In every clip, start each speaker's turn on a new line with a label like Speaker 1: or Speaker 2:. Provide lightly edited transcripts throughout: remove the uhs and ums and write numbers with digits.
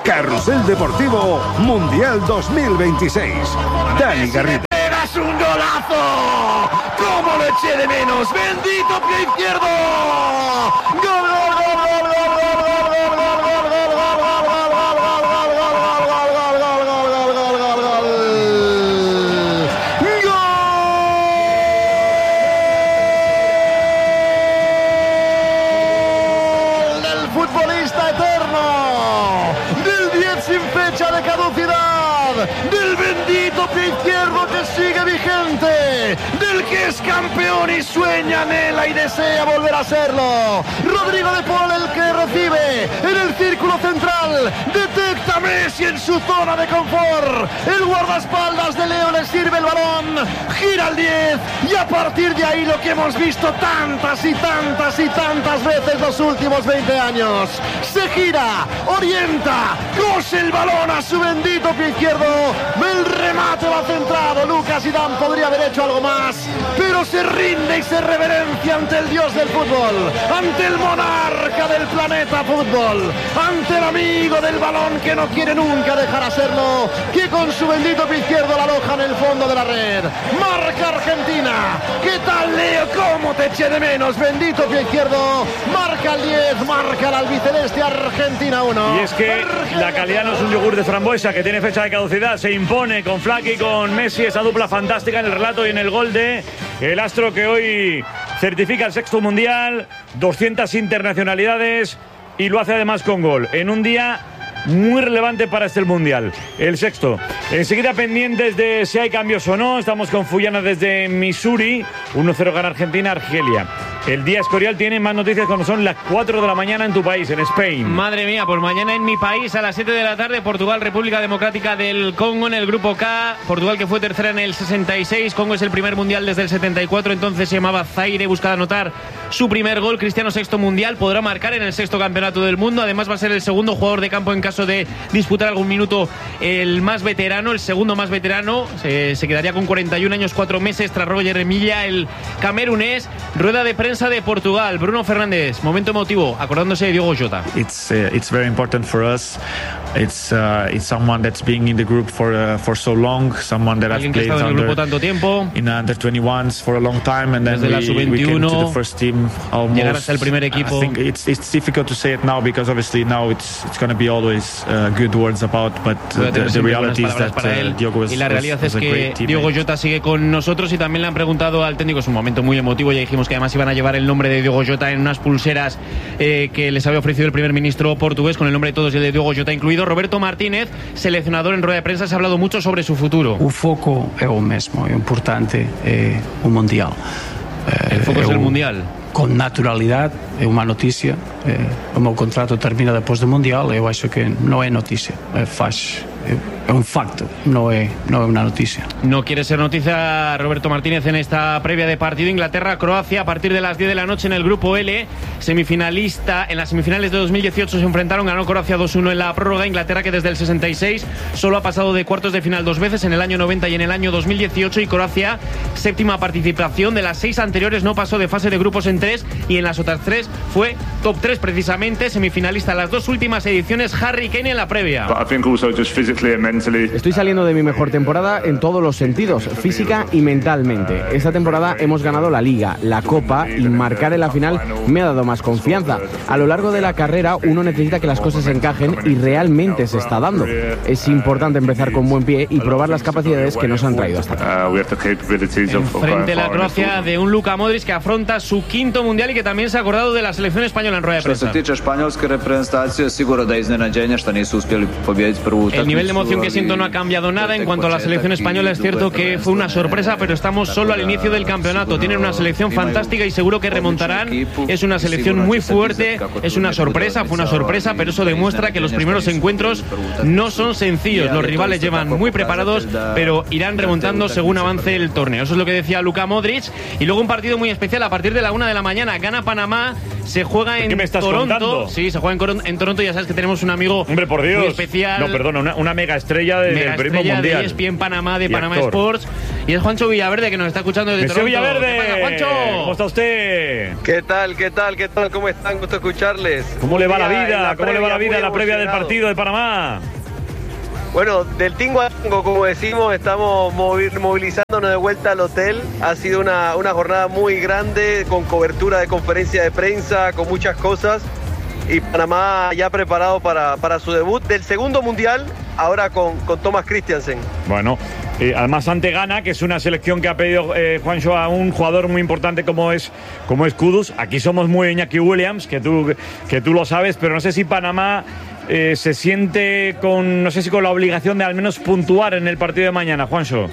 Speaker 1: Carrusel Deportivo Mundial 2026. Dani Garrido.
Speaker 2: ¡Es un golazo! ¡Cómo lo eché de menos! ¡Bendito pie izquierdo! ¡Gol, gol, gol, gol, gol, gol, gol, del futbolista eterno, del 10 sin fecha de caducidad, del bendito pie izquierdo que sigue vigente, del que es campeón y sueña, anhela y desea volver a serlo. Rodrigo de Paul, el que recibe en el círculo central, detecta a Messi en su zona de confort. El guardaespaldas de Leo le sirve el balón, gira al 10 y a partir de ahí lo que hemos visto tantas y tantas y tantas veces los últimos 20 años. Se gira, orienta, cose el balón a su bendito pie izquierdo. El remate va centrado. Lucas Zidane podría haber hecho algo más, pero se rinde y se reverencia ante el dios del fútbol, ante el monarca del planeta fútbol, ante el amigo del balón que no quiere nunca dejar hacerlo, que con su bendito pie izquierdo la aloja en el fondo de la red. Marca Argentina. ¿Qué tal, Leo? ¿Cómo te eché de menos? Bendito pie izquierdo. Marca el 10, marca el albiceleste. Argentina 1.
Speaker 3: Y es que la calidad no es un yogur de frambuesa que tiene fecha de caducidad. Se impone con Flaky, con Messi, esa dupla fantástica en el relato y en el gol de el astro que hoy certifica el sexto mundial, 200 internacionalidades y lo hace además con gol en un día muy relevante para este mundial, el sexto. Enseguida pendientes de si hay cambios o no. Estamos con Fuyana desde Missouri. 1-0 gana Argentina, Argelia. El día Escorial tiene más noticias cuando son las 4 de la mañana en tu país, en Spain.
Speaker 4: Madre mía, pues mañana en mi país a las 7 de la tarde, Portugal, República Democrática del Congo en el grupo K. Portugal, que fue tercera en el 66. Congo es el primer mundial desde el 74, entonces se llamaba Zaire. Busca anotar su primer gol. Cristiano, sexto mundial, podrá marcar en el sexto campeonato del mundo. Además va a ser el segundo jugador de campo en caso de disputar algún minuto, el más veterano, el segundo más veterano. Se quedaría con 41 años, 4 meses tras Roger Emilia, el camerunés. Rueda de prensa de Portugal, Bruno Fernández, momento emotivo, acordándose de Diogo Jota.
Speaker 5: It's very important for us. It's someone that's been in the group for so long, someone that has played
Speaker 4: en el grupo tanto tiempo,
Speaker 5: in under 21s for a long time, and then we came to the first team almost.
Speaker 4: Llegar hasta el primer equipo.
Speaker 5: I think it's difficult to say it now because obviously now it's going to be always good words about, but the reality is that Diogo was.
Speaker 4: Y la realidad es que Diogo Jota sigue con nosotros y también le han preguntado al técnico, es un momento muy emotivo, ya dijimos que además iban a llevar el nombre de Diogo Jota en unas pulseras que les había ofrecido el primer ministro portugués con el nombre de todos y el de Diogo Jota incluido. Roberto Martínez, seleccionador, en rueda de prensa se ha hablado mucho sobre su futuro.
Speaker 6: O foco é o mesmo, é importante, é o Mundial.
Speaker 4: El foco es el Mundial.
Speaker 6: Com naturalidade, é uma notícia. O meu contrato termina depois do Mundial. Eu acho que não é notícia. É un facto, no es una noticia.
Speaker 4: No quiere ser noticia Roberto Martínez en esta previa de partido Inglaterra-Croacia a partir de las 10 de la noche en el grupo L. Semifinalista, en las semifinales de 2018 se enfrentaron, ganó Croacia 2-1 en la prórroga. Inglaterra, que desde el 66 solo ha pasado de cuartos de final 2 veces, en el año 90 y en el año 2018, y Croacia, séptima participación, de las 6 anteriores no pasó de fase de grupos en 3 y en las otras 3 fue top 3 precisamente, semifinalista las 2 últimas ediciones. Harry Kane en la previa.
Speaker 7: Estoy saliendo de mi mejor temporada en todos los sentidos, física y mentalmente. Esta temporada hemos ganado la Liga, la Copa, y marcar en la final me ha dado más confianza. A lo largo de la carrera uno necesita que las cosas encajen y realmente se está dando. Es importante empezar con buen pie y probar las capacidades que nos han traído hasta acá.
Speaker 4: Frente a la Croacia de un Luka Modric que afronta su quinto mundial y que también se ha acordado de la selección española en rueda de prensa. El nivel de emoción que siento no ha cambiado nada. En cuanto a la selección española, es cierto que fue una sorpresa, pero estamos solo al inicio del campeonato. Tienen una selección fantástica y seguro que remontarán. Es una selección muy fuerte, es una sorpresa, fue una sorpresa, pero eso demuestra que los primeros encuentros no son sencillos. Los rivales llevan muy preparados, pero irán remontando según avance el torneo. Eso es lo que decía Luka Modric. Y luego un partido muy especial a partir de la 1 de la mañana. Gana Panamá, se juega en Toronto.
Speaker 3: Contando?
Speaker 4: Sí, se juega en Toronto. Ya sabes que tenemos un amigo,
Speaker 3: hombre, por Dios,
Speaker 4: muy especial.
Speaker 3: No, perdona, una mega estrella del periodismo mundial.
Speaker 4: De ESPN Panamá, de Panamá Sports. y es Juancho Villaverde, que nos está escuchando desde Toronto.
Speaker 3: Villaverde,
Speaker 4: ¿Qué pasa, Juancho?
Speaker 3: ¿Cómo está usted?
Speaker 8: ¿Qué tal? ¿Cómo están? Gusto escucharles.
Speaker 3: ¿Cómo le va la vida? ¿Cómo le va la vida en la previa del partido de Panamá?
Speaker 8: Bueno, del tingo a tingo, como decimos, estamos movilizándonos de vuelta al hotel. Ha sido una jornada muy grande, con cobertura de conferencia de prensa, con muchas cosas. Y Panamá ya preparado para su debut del segundo mundial, ahora con Thomas Christiansen.
Speaker 3: Bueno, además ante Ghana, que es una selección que ha pedido Juancho a un jugador muy importante como es Kudus. Aquí somos muy Iñaki Williams, que tú lo sabes, pero no sé si Panamá se siente con la obligación de al menos puntuar en el partido de mañana, Juancho.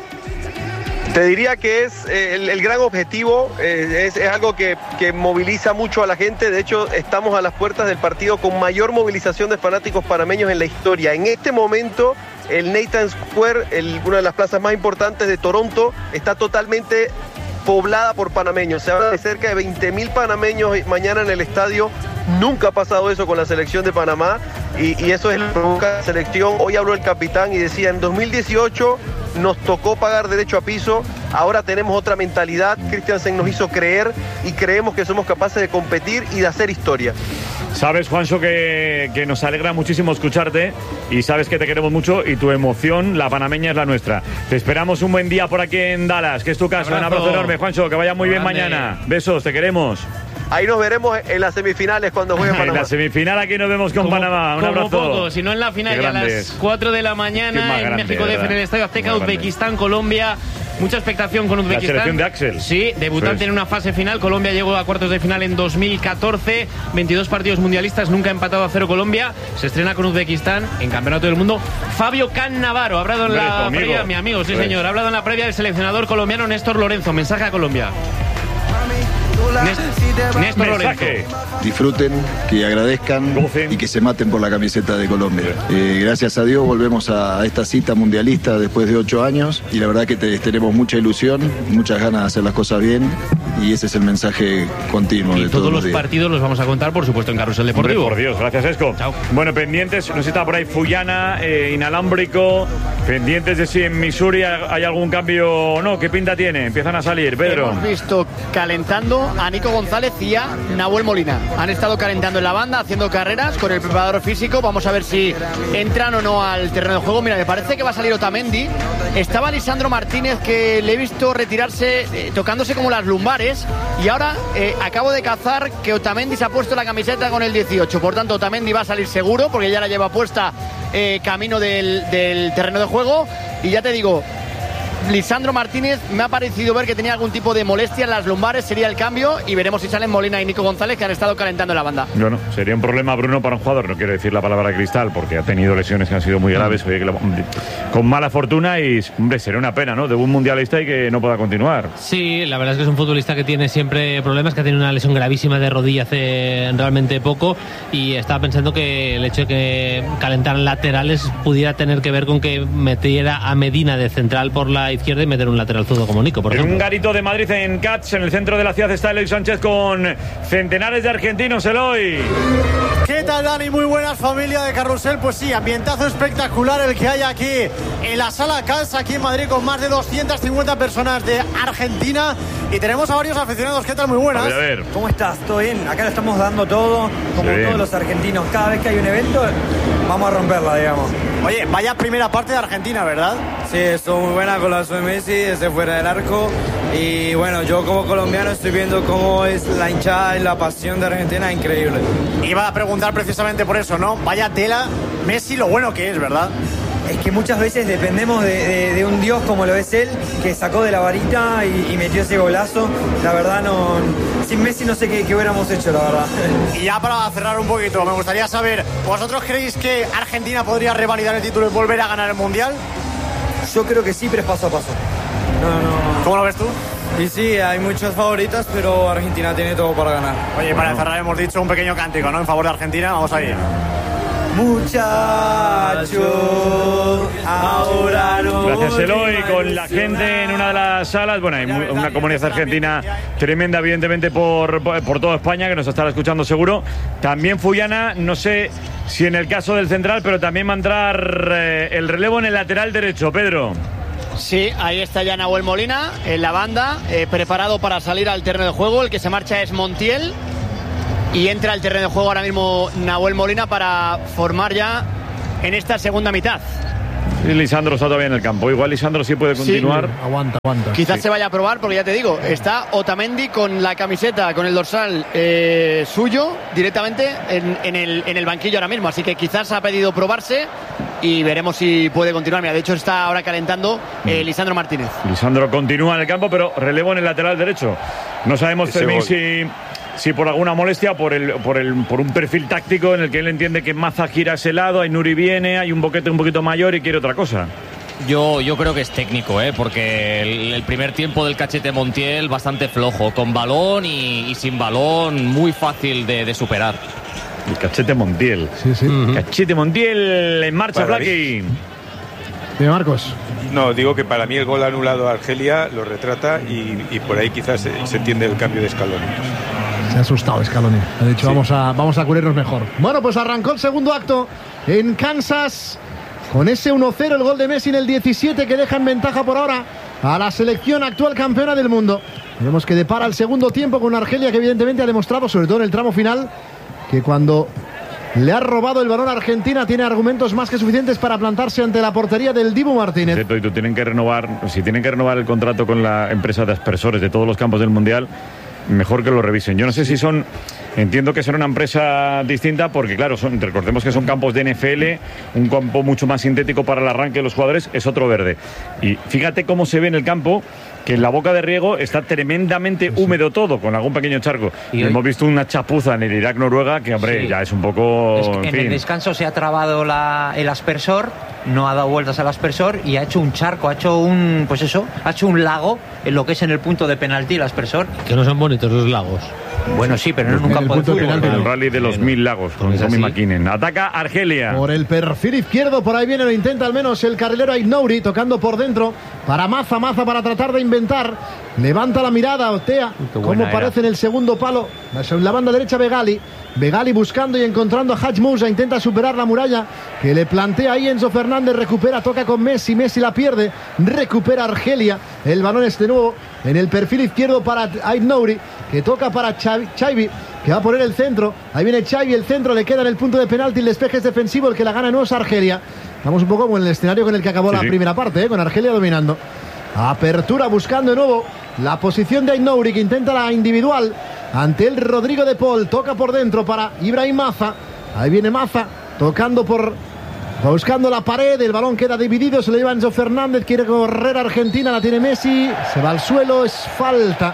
Speaker 8: Te diría que es el gran objetivo, es algo que moviliza mucho a la gente. De hecho, estamos a las puertas del partido con mayor movilización de fanáticos panameños en la historia. En este momento, el Nathan Square, una de las plazas más importantes de Toronto, está totalmente poblada por panameños. Se habla de cerca de 20.000 panameños mañana en el estadio. Nunca ha pasado eso con la selección de Panamá y eso es lo que provoca la selección. Hoy habló el capitán y decía, en 2018 nos tocó pagar derecho a piso, ahora tenemos otra mentalidad. Christiansen nos hizo creer y creemos que somos capaces de competir y de hacer historia.
Speaker 3: Sabes, Juancho, que nos alegra muchísimo escucharte y sabes que te queremos mucho y tu emoción, la panameña, es la nuestra. Te esperamos un buen día por aquí en Dallas, que es tu casa. Un abrazo enorme, Juancho, que vaya muy bien mañana. Besos, te queremos.
Speaker 8: Ahí nos veremos en las semifinales cuando juegue Panamá.
Speaker 3: En la semifinal aquí nos vemos con Panamá. Un abrazo.
Speaker 4: Poco, si no en la final, ya a las 4 de la mañana en México DF, en el Estadio Azteca, Uzbekistán, Colombia. Mucha expectación con Uzbekistán.
Speaker 3: La selección de Axel.
Speaker 4: Sí, debutante en una fase final. Colombia llegó a cuartos de final en 2014. 22 partidos mundialistas, nunca ha empatado a 0 Colombia. Se estrena con Uzbekistán en Campeonato del Mundo. Fabio Cannavaro ha hablado en la previa, mi amigo, sí señor, ha hablado en la previa del seleccionador colombiano Néstor Lorenzo. Mensaje a Colombia. Néstor Lorenzo.
Speaker 9: Disfruten, que agradezcan y que se maten por la camiseta de Colombia. Gracias a Dios volvemos a esta cita mundialista después de 8 años y la verdad que tenemos mucha ilusión, muchas ganas de hacer las cosas bien y ese es el mensaje continuo de
Speaker 4: todos los
Speaker 9: días.
Speaker 4: Partidos los vamos a contar, por supuesto, en Carrusel Deportivo.
Speaker 3: Hombre, por Dios, gracias, Esco.
Speaker 4: Chao.
Speaker 3: Bueno, pendientes, no sé si está por ahí Fuyana, Inalámbrico, pendientes de si en Missouri hay algún cambio o no. ¿Qué pinta tiene? Empiezan a salir, Pedro.
Speaker 10: Hemos visto calentando a Nico González y a Nahuel Molina. Han estado calentando en la banda, haciendo carreras con el preparador físico. Vamos a ver si entran o no al terreno de juego. Mira, me parece que va a salir Otamendi. Estaba Lisandro Martínez, que le he visto retirarse tocándose como las lumbares. Y ahora acabo de cazar que Otamendi se ha puesto la camiseta con el 18. Por tanto, Otamendi va a salir seguro porque ya la lleva puesta camino del terreno de juego. Y ya te digo, Lisandro Martínez me ha parecido ver que tenía algún tipo de molestia en las lumbares, sería el cambio y veremos si salen Molina y Nico González, que han estado calentando en la banda.
Speaker 3: Bueno, sería un problema, Bruno, para un jugador, no quiero decir la palabra cristal porque ha tenido lesiones que han sido muy graves, con mala fortuna y, hombre, sería una pena, ¿no? De un mundialista y que no pueda continuar.
Speaker 11: Sí, la verdad es que es un futbolista que tiene siempre problemas, que ha tenido una lesión gravísima de rodilla hace realmente poco y estaba pensando que el hecho de que calentaran laterales pudiera tener que ver con que metiera a Medina de central por la izquierda y meter un lateral zurdo como Nico, por ejemplo.
Speaker 3: En un garito de Madrid, en Cats, en el centro de la ciudad, está Eloy Sánchez con centenares de argentinos. Eloy.
Speaker 12: ¿Qué tal, Dani? Muy buenas, familia de Carrusel. Pues sí, ambientazo espectacular el que hay aquí en la sala Cats, aquí en Madrid, con más de 250 personas de Argentina y tenemos a varios aficionados. ¿Qué tal? Muy buenas.
Speaker 3: A ver.
Speaker 13: ¿Cómo estás? ¿Todo bien? Acá lo estamos dando todo, como todos los argentinos. Cada vez que hay un evento, vamos a romperla, digamos.
Speaker 12: Oye, vaya primera parte de Argentina, ¿verdad?
Speaker 13: Sí, estuvo muy buena con la de Messi, desde fuera del arco. Y bueno, yo como colombiano estoy viendo cómo es la hinchada y la pasión de Argentina, increíble.
Speaker 12: Iba a preguntar precisamente por eso, ¿no? Vaya tela, Messi lo bueno que es, ¿verdad?
Speaker 13: Es que muchas veces dependemos de un dios como lo es él, que sacó de la varita y metió ese golazo. La verdad, no, sin Messi no sé qué hubiéramos hecho, la verdad.
Speaker 12: Y ya para cerrar un poquito, me gustaría saber, ¿vosotros creéis que Argentina podría revalidar el título y volver a ganar el Mundial?
Speaker 13: Yo creo que sí, pero es paso a paso. No.
Speaker 12: ¿Cómo lo ves tú?
Speaker 13: Y sí, hay muchas favoritas, pero Argentina tiene todo para ganar.
Speaker 12: Oye, para cerrar hemos dicho un pequeño cántico, ¿no? En favor de Argentina, vamos ahí.
Speaker 13: Muchachos, ahora no.
Speaker 3: Gracias, Eloy, con la gente en una de las salas. Bueno, hay una comunidad argentina tremenda, evidentemente, por toda España, que nos estará escuchando seguro. También Fuyana, no sé si en el caso del central, pero también va a entrar el relevo en el lateral derecho, Pedro.
Speaker 10: Sí, ahí está ya Nahuel Molina en la banda, preparado para salir al terreno de juego. El que se marcha es Montiel y entra al terreno de juego ahora mismo Nahuel Molina para formar ya en esta segunda mitad.
Speaker 3: Y Lisandro está todavía en el campo. Igual Lisandro sí puede continuar.
Speaker 12: Sí, aguanta.
Speaker 10: Quizás se vaya a probar, porque ya te digo, está Otamendi con la camiseta, con el dorsal suyo, directamente en el banquillo ahora mismo. Así que quizás ha pedido probarse y veremos si puede continuar. Mira, de hecho está ahora calentando Lisandro Martínez.
Speaker 3: Lisandro continúa en el campo, pero relevo en el lateral derecho. No sabemos también si por alguna molestia o por un perfil táctico en el que él entiende que Maza gira a ese lado, Aït-Nouri viene, hay un boquete un poquito mayor y quiere otra cosa.
Speaker 14: Yo creo que es técnico, porque el primer tiempo del Cachete Montiel bastante flojo, con balón y sin balón, muy fácil de superar.
Speaker 3: El Cachete Montiel.
Speaker 12: Sí.
Speaker 3: Cachete Montiel en marcha, Blackie.
Speaker 12: Bien, Marcos.
Speaker 15: No, digo que para mí el gol anulado a Argelia lo retrata y por ahí quizás se entiende el cambio de Scaloni.
Speaker 12: Se ha asustado Scaloni. Ha dicho, sí. vamos a cubrirnos mejor. Bueno, pues arrancó el segundo acto en Kansas con ese 1-0, el gol de Messi en el 17 que deja en ventaja por ahora a la selección actual campeona del mundo. Vemos que depara el segundo tiempo con Argelia, que evidentemente ha demostrado, sobre todo en el tramo final, que cuando le ha robado el balón a Argentina tiene argumentos más que suficientes para plantarse ante la portería del Dibu Martínez.
Speaker 3: Si tienen que renovar el contrato con la empresa de aspersores de todos los campos del Mundial, mejor que lo revisen. Yo no sé si entiendo que será una empresa distinta porque, claro, recordemos que son campos de NFL, un campo mucho más sintético para el arranque de los jugadores, es otro verde. Y fíjate cómo se ve en el campo, que en la boca de riego está tremendamente húmedo todo, con algún pequeño charco. Y hemos visto una chapuza en el Irak-Noruega que, hombre, ya es un poco...
Speaker 16: Es que en el descanso se ha trabado el aspersor, no ha dado vueltas al aspersor y ha hecho un charco, ha hecho un lago en lo que es en el punto de penalti el aspersor.
Speaker 11: Que no son bonitos los lagos.
Speaker 16: Bueno, sí, pero no en un campo de fútbol.
Speaker 3: El rally de los 1000 lagos con Tommy McKinnon. Ataca Argelia.
Speaker 12: Por el perfil izquierdo, por ahí viene, lo intenta al menos el carrilero Aït-Nouri, tocando por dentro para Maza para tratar de inventar. Levanta la mirada, Otea, como parece en el segundo palo. En la banda derecha Begali buscando y encontrando a Hadj Moussa, intenta superar la muralla que le plantea ahí Enzo Fernández, recupera, toca con Messi la pierde, recupera Argelia, el balón es de nuevo en el perfil izquierdo para Aït-Nouri, que toca para Chaibi, que va a poner el centro, ahí viene Chaibi, el centro le queda en el punto de penalti, el despeje es defensivo, el que la gana no es Argelia. Estamos un poco como en el escenario con el que acabó la primera parte, con Argelia dominando. Apertura buscando de nuevo la posición de Aït-Nouri, que intenta la individual ante el Rodrigo de Paul, toca por dentro para Ibrahim Maza, ahí viene Maza tocando buscando la pared, el balón queda dividido, se lo lleva Enzo Fernández, quiere correr Argentina, la tiene Messi, se va al suelo, es falta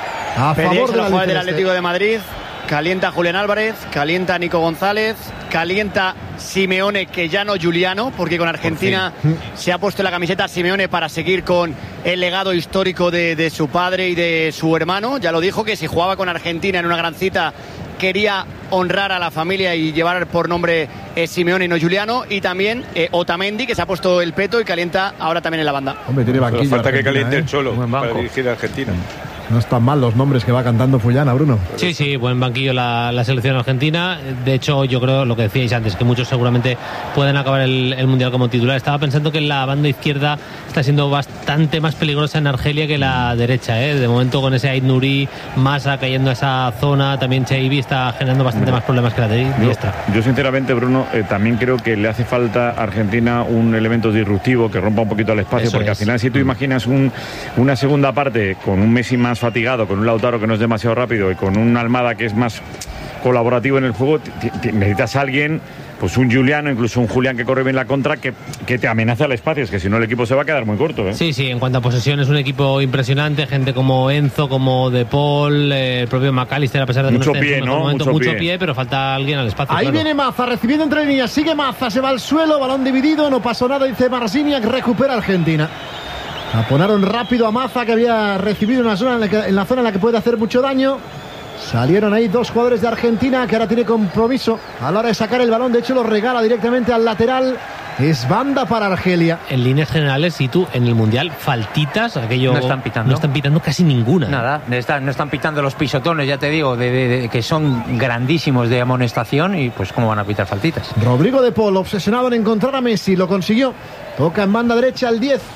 Speaker 12: a favor
Speaker 10: del Atlético de Madrid. Calienta Julián Álvarez, calienta Nico González, calienta Simeone, que ya no Giuliano, porque con Argentina se ha puesto la camiseta Simeone para seguir con el legado histórico de su padre y de su hermano. Ya lo dijo, que si jugaba con Argentina en una gran cita quería honrar a la familia y llevar por nombre Simeone y no Giuliano. Y también Otamendi, que se ha puesto el peto y calienta ahora también en la banda.
Speaker 12: Hombre, tiene banquillo.
Speaker 15: Falta que caliente el Cholo para dirigir a Argentina.
Speaker 12: No están mal los nombres que va cantando Fullana, Bruno.
Speaker 11: Sí, buen banquillo la selección argentina. De hecho, yo creo lo que decíais antes, que muchos seguramente pueden acabar el Mundial como titular. Estaba pensando que la banda izquierda está siendo bastante más peligrosa en Argelia que la derecha. De momento, con ese Aït-Nouri, Massa cayendo a esa zona, también Chaibi está generando bastante más problemas que la diestra.
Speaker 3: Yo sinceramente, Bruno, también creo que le hace falta a Argentina un elemento disruptivo que rompa un poquito el espacio, porque al final, si tú imaginas una segunda parte con un Messi más fatigado, con un Lautaro que no es demasiado rápido y con un Almada que es más colaborativo en el juego, necesitas a alguien, pues un Giuliano, incluso un Julián que corre bien la contra, que te amenaza el espacio, es que si no el equipo se va a quedar muy corto.
Speaker 11: Sí, en cuanto a posesión es un equipo impresionante, gente como Enzo, como De Paul, el propio McAllister, a pesar de que
Speaker 3: mucho pie,
Speaker 11: mucho pie, pero falta alguien al espacio.
Speaker 12: Ahí viene Maza, recibiendo entre líneas, sigue Maza, se va al suelo, balón dividido, no pasó nada, dice Marciniak, recupera Argentina. Aponaron rápido a Maza, que había recibido en la zona en la que puede hacer mucho daño. Salieron ahí dos jugadores de Argentina, que ahora tiene compromiso a la hora de sacar el balón. De hecho, lo regala directamente al lateral. Es banda para Argelia.
Speaker 11: En líneas generales, y tú en el Mundial, faltitas, aquello
Speaker 16: no están pitando.
Speaker 11: No están pitando casi ninguna.
Speaker 16: Nada, no están pitando los pisotones, ya te digo, que son grandísimos de amonestación, y pues cómo van a pitar faltitas.
Speaker 12: Rodrigo de Paul, obsesionado en encontrar a Messi, lo consiguió. Toca en banda derecha el 10.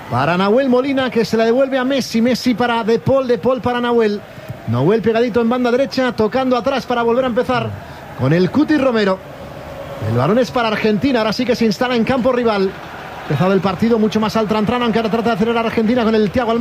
Speaker 2: para Nahuel Molina, que se la devuelve a Messi. Messi para De Paul para Nahuel. Nahuel pegadito en banda derecha, tocando atrás para volver a empezar con el Cuti Romero. El balón es para Argentina, ahora sí que se instala en campo rival. Empezado el partido mucho más al trantrano, aunque ahora trata de acelerar Argentina con el Thiago